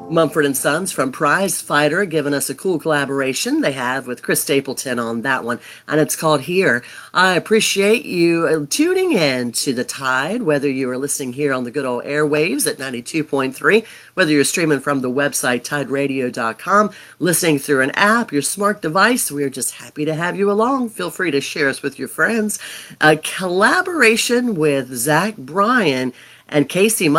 Mumford and Sons from Prize Fighter giving us a cool collaboration they have with Chris Stapleton on that one, and it's called Here. I appreciate you tuning in to The Tide, whether you are listening here on the good old airwaves at 92.3, whether you're streaming from the website tideradio.com, listening through an app, your smart device. We're just happy to have you along. Feel free to share us with your friends. A collaboration with Zach Bryan and Casey